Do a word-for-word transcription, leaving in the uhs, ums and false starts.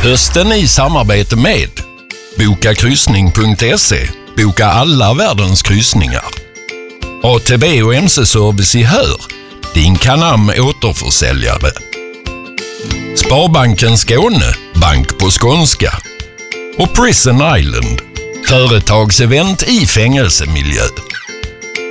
Hösten i samarbete med boka kryssning punkt se. Boka alla världens kryssningar. A T B och M C-service i Hör. Din Canam återförsäljare. Sparbanken Skåne. Bank på skånska. Och Prison Island. Företagsevent i fängelsemiljö.